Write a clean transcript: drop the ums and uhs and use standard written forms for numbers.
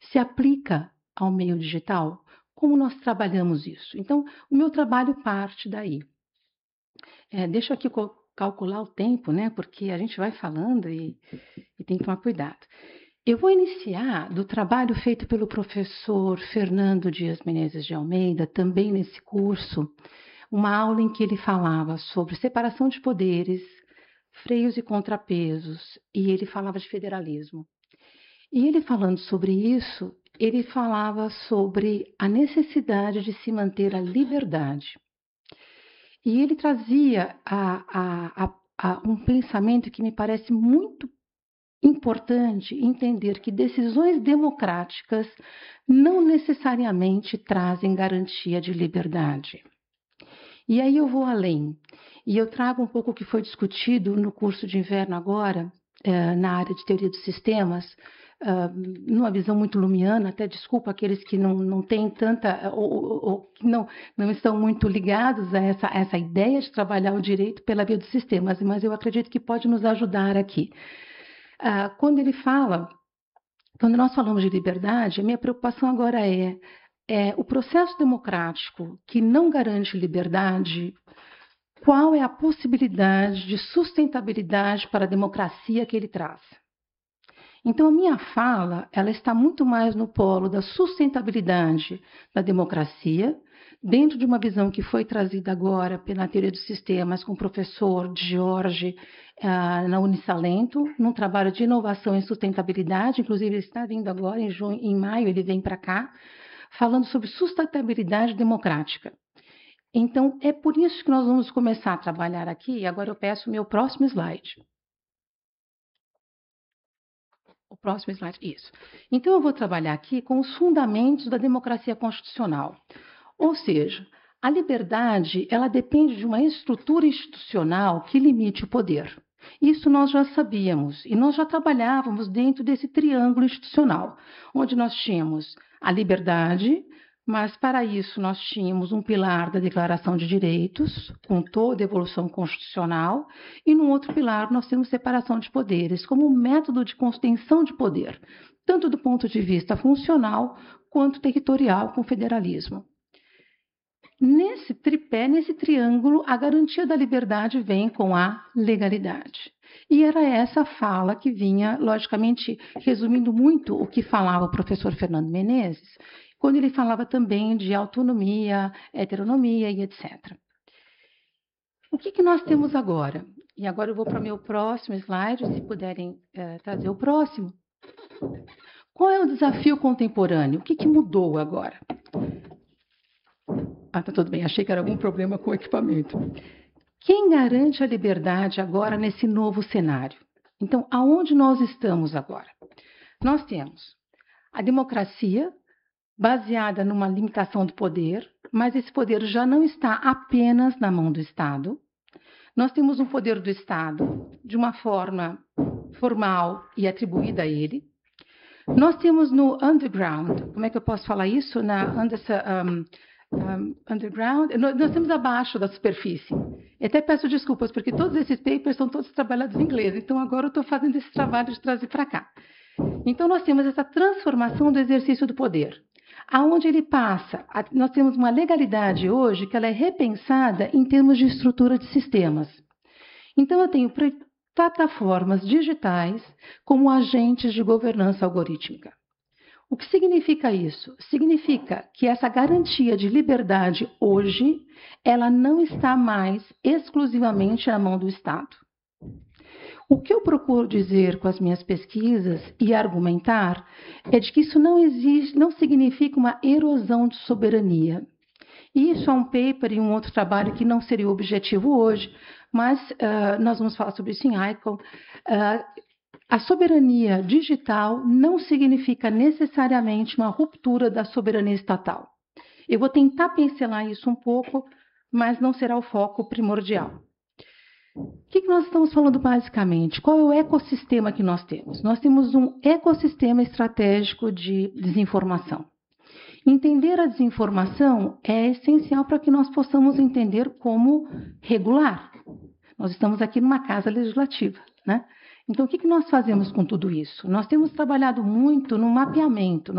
se aplica ao meio digital? Como nós trabalhamos isso? Então, o meu trabalho parte daí. Deixa eu aqui calcular o tempo, né? Porque a gente vai falando e tem que tomar cuidado. Eu vou iniciar do trabalho feito pelo professor Fernando Dias Menezes de Almeida, também nesse curso, uma aula em que ele falava sobre separação de poderes, freios e contrapesos, e ele falava de federalismo. E ele falando sobre isso, ele falava sobre a necessidade de se manter a liberdade. E ele trazia um pensamento que me parece muito importante entender que decisões democráticas não necessariamente trazem garantia de liberdade. E aí eu vou além, e eu trago um pouco o que foi discutido no curso de inverno agora, na área de teoria dos sistemas, numa visão muito lumiana, até desculpa aqueles que não têm tanta, ou que não estão muito ligados a essa ideia de trabalhar o direito pela via dos sistemas, mas eu acredito que pode nos ajudar aqui. Quando nós falamos de liberdade, a minha preocupação agora é o processo democrático que não garante liberdade, qual é a possibilidade de sustentabilidade para a democracia que ele traz? Então, a minha fala, ela está muito mais no polo da sustentabilidade da democracia, dentro de uma visão que foi trazida agora pela teoria dos sistemas com o professor Jorge na Unisalento, num trabalho de inovação e sustentabilidade, inclusive ele está vindo agora, em maio ele vem para cá, falando sobre sustentabilidade democrática. Então, é por isso que nós vamos começar a trabalhar aqui, e agora eu peço o meu próximo slide. O próximo slide, isso. Então, eu vou trabalhar aqui com os fundamentos da democracia constitucional. Ou seja, a liberdade, ela depende de uma estrutura institucional que limite o poder. Isso nós já sabíamos, e nós já trabalhávamos dentro desse triângulo institucional, onde nós tínhamos a liberdade, mas para isso nós tínhamos um pilar da Declaração de Direitos, com toda a evolução constitucional, e no outro pilar nós temos separação de poderes, como método de contenção de poder, tanto do ponto de vista funcional quanto territorial, com o federalismo. Nesse tripé, nesse triângulo, a garantia da liberdade vem com a legalidade. E era essa fala que vinha, logicamente, resumindo muito o que falava o professor Fernando Menezes, quando ele falava também de autonomia, heteronomia e etc. O que nós temos agora? E agora eu vou para o meu próximo slide, se puderem trazer o próximo. Qual é o desafio contemporâneo? O que mudou agora? Tá tudo bem, achei que era algum problema com o equipamento. Quem garante a liberdade agora nesse novo cenário? Então, aonde nós estamos agora? Nós temos a democracia baseada numa limitação do poder, mas esse poder já não está apenas na mão do Estado. Nós temos um poder do Estado de uma forma formal e atribuída a ele. Nós temos no underground, como é que eu posso falar isso? Underground, nós temos abaixo da superfície. Eu até peço desculpas, porque todos esses papers são todos trabalhados em inglês, então agora eu estou fazendo esse trabalho de trazer para cá. Então nós temos essa transformação do exercício do poder. Aonde ele passa, nós temos uma legalidade hoje que ela é repensada em termos de estrutura de sistemas. Então eu tenho plataformas digitais como agentes de governança algorítmica. O que significa isso? Significa que essa garantia de liberdade hoje, ela não está mais exclusivamente na mão do Estado. O que eu procuro dizer com as minhas pesquisas e argumentar é de que isso não significa uma erosão de soberania. Isso é um paper e um outro trabalho que não seria o objetivo hoje, mas nós vamos falar sobre isso em ICOL. A soberania digital não significa necessariamente uma ruptura da soberania estatal. Eu vou tentar pincelar isso um pouco, mas não será o foco primordial. O que nós estamos falando basicamente? Qual é o ecossistema que nós temos? Nós temos um ecossistema estratégico de desinformação. Entender a desinformação é essencial para que nós possamos entender como regular. Nós estamos aqui numa casa legislativa, né? Então, o que nós fazemos com tudo isso? Nós temos trabalhado muito no mapeamento.